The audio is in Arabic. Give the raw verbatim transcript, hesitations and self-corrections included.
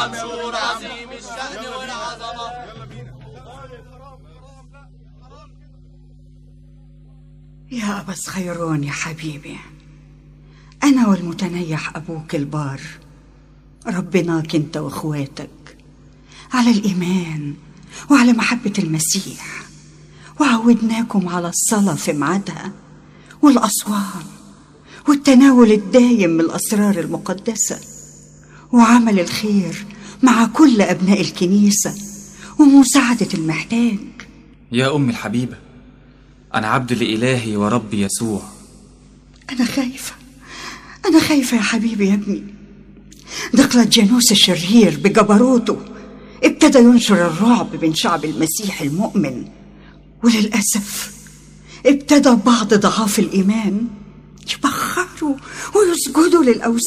عمشور عظيم الشأن والعظمة. يا أبا صخيرون يا حبيبي، أنا والمتنيح أبوك البار ربناك أنت وأخواتك على الإيمان وعلى محبة المسيح، وعودناكم على الصلاة في ميعادها والأصوام والتناول الدايم من الأسرار المقدسة وعمل الخير مع كل أبناء الكنيسة ومساعدة المحتاج. يا أمي الحبيبة، أنا عبد لإلهي وربي يسوع. أنا خايفة أنا خايفة يا حبيبي يا ابني. دقلديانوس الشرير بجبروته ابتدى ينشر الرعب بين شعب المسيح المؤمن، وللأسف ابتدى بعض ضعاف الإيمان يبخروا ويسجدوا للأوثان